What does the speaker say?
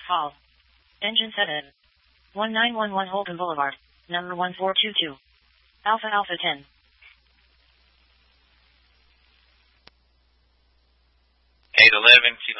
Call. Engine 7. 1911 Holcomb Boulevard, number 1422. Alpha Alpha 10. 811